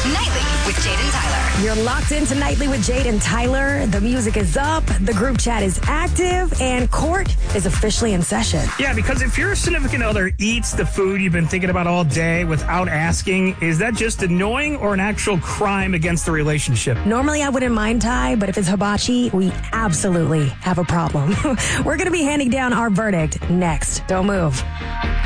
Nightly with Jade and Tyler. You're locked into Nightly with Jade and Tyler. The music is up, the group chat is active, and court is officially in session. Yeah, because if your significant other eats the food you've been thinking about all day without asking, is that just annoying or an actual crime against the relationship? Normally I wouldn't mind, Ty, but if it's hibachi, we absolutely have a problem. We're going to be handing down our verdict next. Don't move.